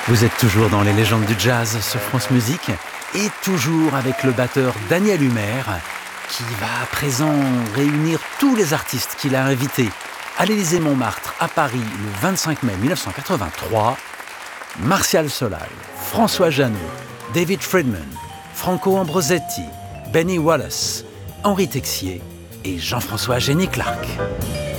Vous êtes toujours dans les légendes du jazz sur France Musique et toujours avec le batteur Daniel Humer qui va à présent réunir tous les artistes qu'il a invités à l'Élysée-Montmartre à Paris le 25 mai 1983. Martial Solal, François Jeannot, David Friedman, Franco Ambrosetti, Benny Wallace, Henri Texier et Jean-François Génie Clark.